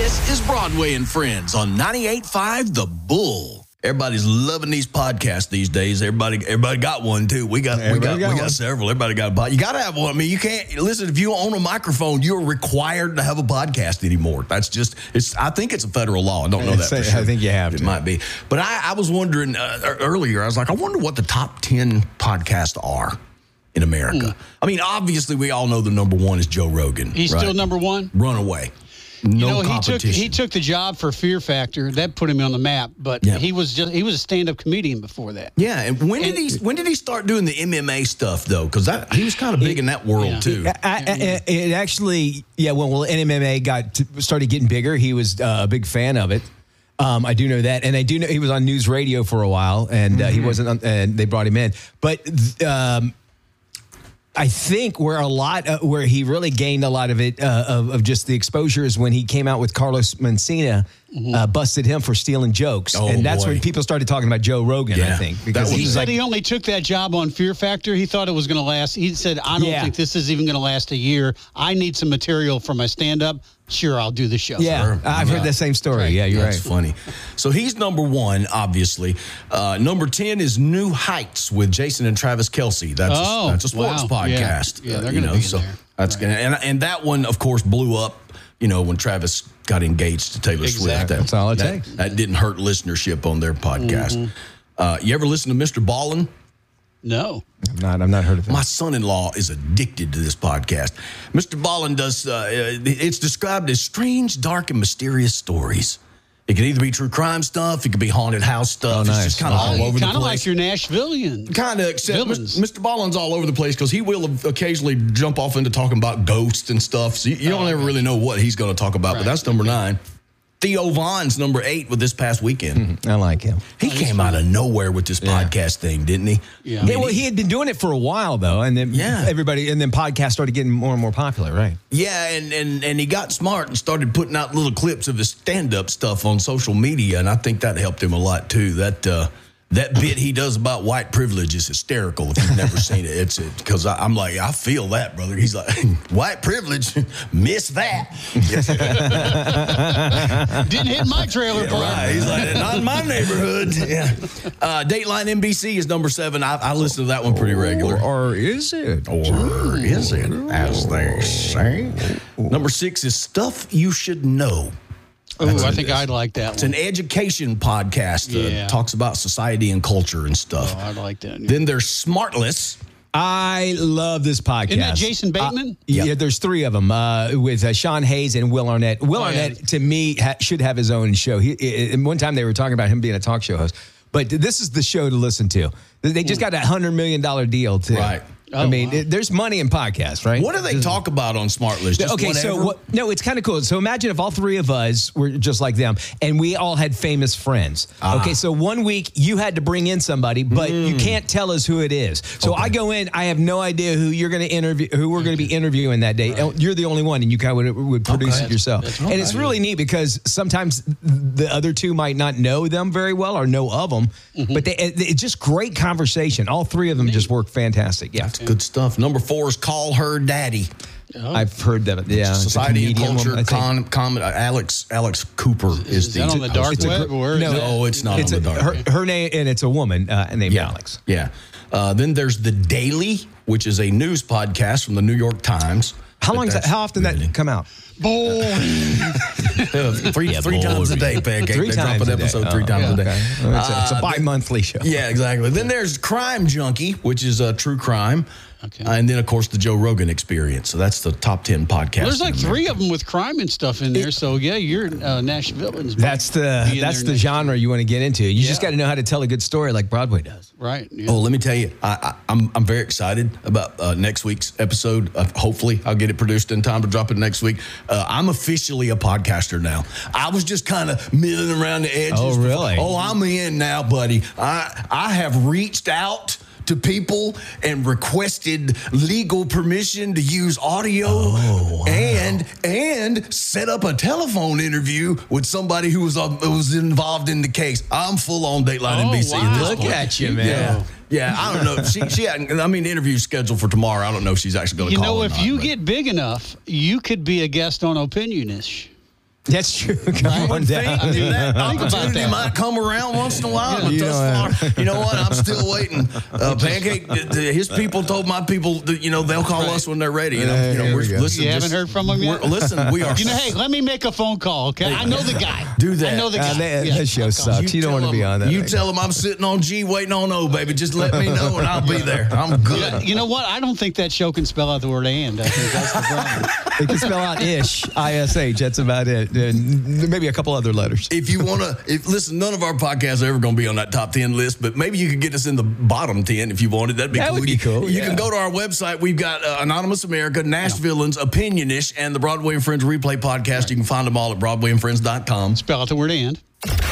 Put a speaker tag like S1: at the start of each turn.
S1: This is Broadway and Friends on 98.5 The Bull. Everybody's loving these podcasts these days. Everybody got one too. We got several. Everybody got a podcast. You got to have one. I mean, you can't listen. If you own a microphone, you're required to have a podcast anymore. That's just. I think it's a federal law. I don't know that for sure.
S2: I think you have to.
S1: It might be. But I was wondering earlier. I was like, I wonder what the top 10 podcasts are in America. I mean, obviously, we all know the number one is Joe Rogan.
S3: He's still number one.
S1: Runaway. No competition.
S3: He took the job for Fear Factor. That put him on the map. But he was a stand-up comedian before that.
S1: Yeah, and when did he start doing the MMA stuff though? Because he was kind of big in that world too.
S2: It actually, when MMA started getting bigger, he was a big fan of it. I do know that, and I do know he was on news radio for a while, and he wasn't. And they brought him in, but. I think where he really gained a lot of it of just the exposure is when he came out with Carlos Mencia, busted him for stealing jokes, and that's when people started talking about Joe Rogan. I think
S3: because he said he only took that job on Fear Factor. He thought it was going to last. He said, "I don't think this is even going to last a year. I need some material for my stand-up. Sure, I'll do the show."
S2: Yeah, sure. I've heard the same story. Right. Yeah, you're right.
S1: That's funny. So he's number one, obviously. Number 10 is New Heights with Jason and Travis Kelce. That's a sports podcast.
S3: Yeah, they're going to be in there.
S1: That's gonna, and that one, of course, blew up. When Travis got engaged to Taylor Swift.
S2: That's all it takes.
S1: That didn't hurt listenership on their podcast. You ever listen to Mr. Ballin?
S3: No.
S2: I've not heard of it.
S1: My son-in-law is addicted to this podcast. Mr. Ballin does, it's described as strange, dark, and mysterious stories. It can either be true crime stuff, it could be haunted house stuff.
S2: Nice.
S1: It's just kind of all over the place.
S3: Kind of like your Nashvilleian.
S1: Kind of, except Mr. Ballin's all over the place because he will occasionally jump off into talking about ghosts and stuff. So you don't ever really know what he's going to talk about, but that's number 9. Theo Von's number 8 with this past weekend.
S2: I like him.
S1: He came out of nowhere with this podcast thing, didn't he?
S3: Yeah.
S2: Well, he had been doing it for a while though, and then podcasts started getting more and more popular, right?
S1: Yeah, and he got smart and started putting out little clips of his stand-up stuff on social media, and I think that helped him a lot too. That bit he does about white privilege is hysterical if you've never seen it. It's because I'm like, I feel that, brother. He's like, white privilege, miss that.
S3: Didn't hit my trailer park.
S1: Right. He's like, not in my neighborhood. Yeah. Dateline NBC is number 7. I listen to that one pretty regular.
S2: Or is it?
S1: Or is it, as they say? Number 6 is Stuff You Should Know.
S3: Oh, I think I'd like that one.
S1: It's an education podcast. Talks about society and culture and stuff.
S3: Oh, I'd like that. Yeah.
S1: Then there's Smartless.
S2: I love this podcast.
S3: Isn't that Jason Bateman?
S2: Yeah, there's 3 of them with Sean Hayes and Will Arnett. Will Arnett, to me, should have his own show. One time they were talking about him being a talk show host. But this is the show to listen to. They just got a $100 million deal, too.
S1: Right.
S2: There's money in podcasts, right?
S1: What do they talk about on Smartless? Just whatever?
S2: No, it's kind of cool. So imagine if all 3 of us were just like them, and we all had famous friends. Okay, so one week you had to bring in somebody, but you can't tell us who it is. So I go in, I have no idea who you're going to interview, who we're going to be interviewing that day. Right. You're the only one, and you kind of would produce it yourself. And it's really neat because sometimes the other 2 might not know them very well or know of them, but it's just great conversation. All 3 of them just work fantastic. Yeah.
S1: Good stuff. Number 4 is Call Her Daddy.
S2: Oh. I've heard that. Yeah,
S1: Society and Culture. Alex Cooper is the.
S3: Is that on the dark web?
S1: No, it's not on the dark web.
S2: Her name, and it's a woman named Alex.
S1: Yeah. Then there's The Daily, which is a news podcast from the New York Times.
S2: How often that come out?
S3: Boring.
S1: Three times a day, Pancake. They drop an episode 3 times a day.
S2: Okay. It's a bi-monthly show.
S1: Yeah, exactly. Then there's Crime Junkie, which is true crime. Okay. And then, of course, the Joe Rogan Experience. So that's the top 10 podcasts.
S3: Well, there's like 3 of them with crime and stuff in there. So, you're Nashvilleians.
S2: That's the genre you want to get into. You just got to know how to tell a good story like Broadway does.
S3: Right. Yeah.
S1: Oh, let me tell you, I'm very excited about next week's episode. Hopefully, I'll get it produced in time to drop it next week. I'm officially a podcaster now. I was just kind of milling around the edges.
S2: Oh, really?
S1: I'm in now, buddy. I have reached out to people and requested legal permission to use audio and set up a telephone interview with somebody who was involved in the case. I'm full on Dateline NBC.
S3: Wow.
S2: Look at you, man.
S1: Yeah, I don't know. She hadn't. I mean, the interview's scheduled for tomorrow. I don't know if she's actually going to call.
S3: If you get big enough, you could be a guest on Opinionish.
S2: That's true. Come on down.
S1: That opportunity might come around once in a while, but thus far, you know what? I'm still waiting. Pancake, his people told my people that, they'll call us when they're ready.
S3: Listen, you haven't heard from them yet?
S1: Listen, we are.
S3: Hey, let me make a phone call, okay? I know the guy.
S1: Do that.
S3: I know the guy.
S2: That show sucks. You don't want to be on that.
S1: You tell him I'm sitting on G waiting on O, baby. Just let me know and I'll be there. I'm good.
S3: You know what? I don't think that show can spell out the word and. I think that's the problem.
S2: It can spell out ish, ISH. That's about it. Maybe a couple other letters.
S1: If you want to, listen, none of our podcasts are ever going to be on that top 10 list, but maybe you could get us in the bottom 10 if you wanted. That'd be cool.
S2: Would be cool.
S1: You can go to our website. We've got Anonymous America, Nashvilleans, Opinionish, and the Broadway and Friends Replay podcast. You can find them all at BroadwayandFriends.com.
S3: Spell out the word and.